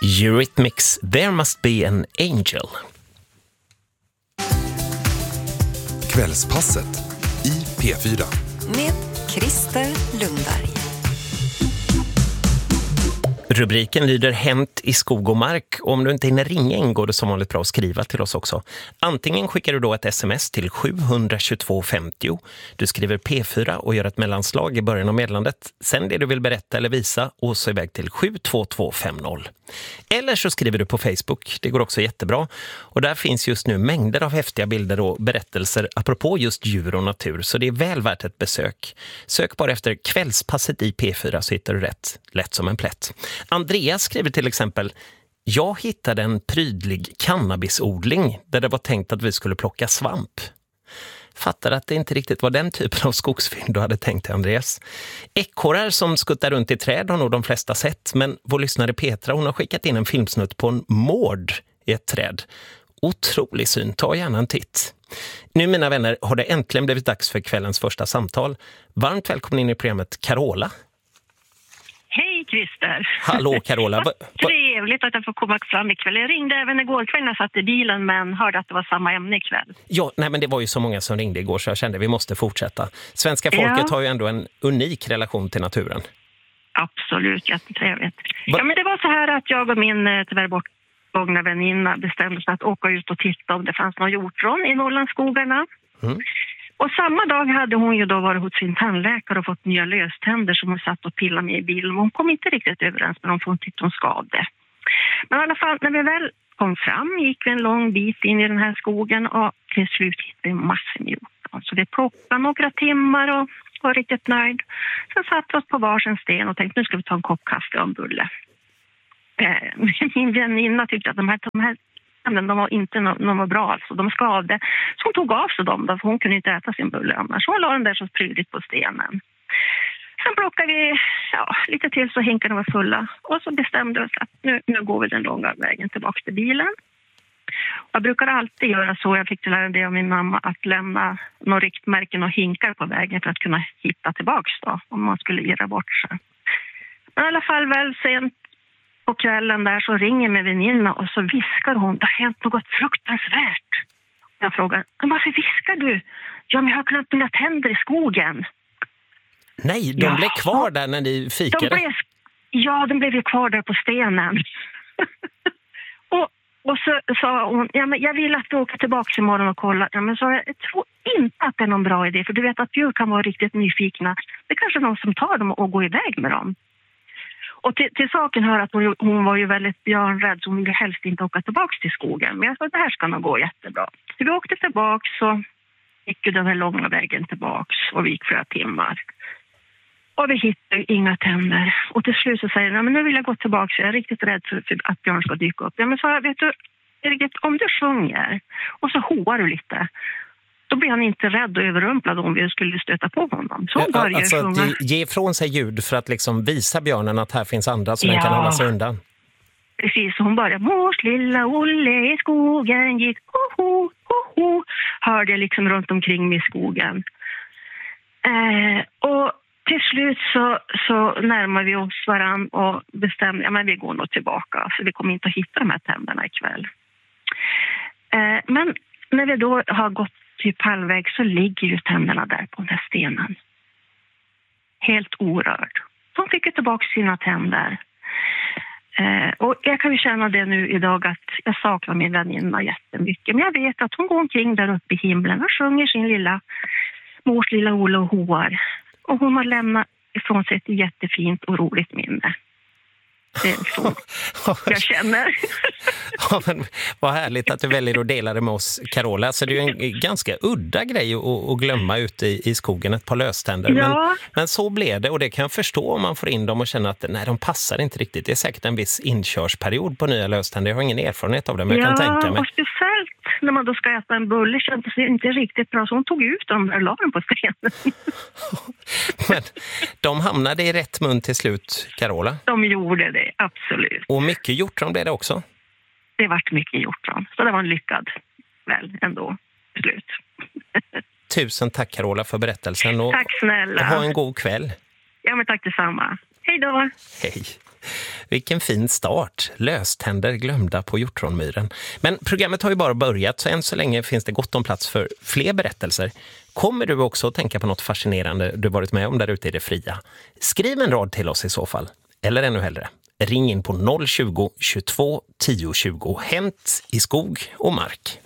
Eurythmics, There Must Be an Angel. Kvällspasset i P4. Med Christer Lundberg. Rubriken lyder Hänt i skog och mark. Och om du inte hinner ringa in går det som vanligt bra att skriva till oss också. Antingen skickar du då ett sms till 72250. Du skriver P4 och gör ett mellanslag i början av meddelandet. Sen det du vill berätta eller visa och så iväg till 72250. Eller så skriver du på Facebook. Det går också jättebra. Och där finns just nu mängder av häftiga bilder och berättelser apropå just djur och natur. Så det är väl värt ett besök. Sök bara efter Kvällspasset i P4 så hittar du rätt. Lätt som en plätt. Andreas skriver till exempel: jag hittade en prydlig cannabisodling där det var tänkt att vi skulle plocka svamp. Fattar att det inte riktigt var den typen av skogsfynd du hade tänkt, Andreas. Ekorrar som skuttar runt i träd har nog de flesta sett, men vår lyssnare Petra, hon har skickat in en filmsnutt på en mård i ett träd. Otrolig syn, ta gärna en titt. Nu mina vänner har det äntligen blivit dags för kvällens första samtal. Varmt välkommen in i programmet Carola. Hej Christer. Hallå Carola. Trevligt att jag får komma fram ikväll. Jag ringde även igår kväll när jag satt i bilen men hörde att det var samma ämne ikväll. Ja, nej men det var ju så många som ringde igår så jag kände att vi måste fortsätta. Svenska folket har ju ändå en unik relation till naturen. Absolut, jättetrevligt. Ja men det var så här att jag och min tyvärr bortgångna väninna bestämde sig att åka ut och titta om det fanns någon hjortron i Norrlandsskogarna. Mm. Och samma dag hade hon ju då varit hos sin tandläkare och fått nya löständer som hon satt och pillade med i bilen. Hon kom inte riktigt överens med dem för hon tyckte hon skadade. Men i alla fall, när vi väl kom fram gick vi en lång bit in i den här skogen och till slut hittade vi massor med hjortron. Så det plockade några timmar och var riktigt nöjd. Sen satt vi oss på varsin sten och tänkte nu ska vi ta en kopp kaffe och en bulle. Min väninna tyckte att de här men de var inte de var bra alltså. De skavde. Så hon tog av sig dem då, för hon kunde inte äta sin bulle annars. Hon la den där så prydligt på stenen. Sen plockade vi lite till så hinkarna var fulla. Och så bestämde vi oss att nu går vi den långa vägen tillbaka till bilen. Jag brukar alltid göra så. Jag fick till lära det av min mamma att lämna några riktmärken och hinkar på vägen för att kunna hitta tillbaka då. Om man skulle irra bort sig. Men i alla fall väl sent på kvällen där så ringer min väninna och så viskar hon, det har hänt något fruktansvärt. Jag frågar, men varför viskar du? Ja, men jag har glömt mina tänder i skogen. Nej, de blev kvar där när ni fikade? De blev ju kvar där på stenen. och så sa hon, ja, men jag vill att du åker tillbaka imorgon och kolla. Ja, men så jag tror inte att det är någon bra idé, för du vet att djur kan vara riktigt nyfikna. Det är kanske någon som tar dem och går iväg med dem. Och till saken hör att hon var ju väldigt björnrädd så hon ville helst inte åka tillbaka till skogen. Men jag sa att det här ska nog gå jättebra. Så vi åkte tillbaka så gick den här långa vägen tillbaka och vi gick flera timmar. Och vi hittade inga tänder. Och till slut så säger hon, men nu vill jag gå tillbaka så jag är riktigt rädd för att björn ska dyka upp. Ja men så vet du, om du sjunger och så hoar du lite. Då blir han inte rädd och överrumplad om vi skulle stöta på honom. Så börjar alltså sjunga. Ge ifrån sig ljud för att liksom visa björnen att här finns andra som den kan hålla sig undan. Precis, hon börjar mors lilla Olle i skogen gick ho ho. Hörde jag liksom runt omkring mig i skogen. Och till slut så närmar vi oss varann och bestämmer, ja men vi går nog tillbaka. Så vi kommer inte att hitta de här tänderna ikväll. Men när vi då har gått typ halvväg så ligger ju tänderna där på den här stenen. Helt orörd. De fick ju tillbaka sina tänder. Och jag kan ju känna det nu idag att jag saknar min väninna jättemycket. Men jag vet att hon går omkring där uppe i himlen och sjunger sin mors lilla Olle och hoar. Och hon har lämnat ifrån sig ett jättefint och roligt minne. Det är så jag känner. Ja, men vad härligt att du väljer att dela det med oss, Carola. Så det är ju en ganska udda grej att glömma ute i skogen, ett par löständer. Ja. Men så blev det, och det kan jag förstå om man får in dem och känner att nej, de passar inte riktigt. Det är säkert en viss inkörsperiod på nya löständer. Jag har ingen erfarenhet av det, men jag kan tänka mig. Och speciellt när man då ska äta en bulle kändes det inte riktigt bra. Så hon tog ut dem och la dem på stenen. Men de hamnade i rätt mun till slut, Carola. De gjorde det, absolut. Och mycket hjortron blev det också? Det vart mycket hjortron. Så det var en lyckad ändå slut. Tusen tack Carola för berättelsen. Och tack snälla. ha en god kväll. Ja men tack detsamma. Hej då. Hej. Vilken fin start. Löständer glömda på Hjortronmyren. Men programmet har ju bara börjat, så än så länge finns det gott om plats för fler berättelser. Kommer du också att tänka på något fascinerande du varit med om där ute i det fria? Skriv en rad till oss i så fall. Eller ännu hellre, ring in på 020 22 10 20. Hänt i skog och mark.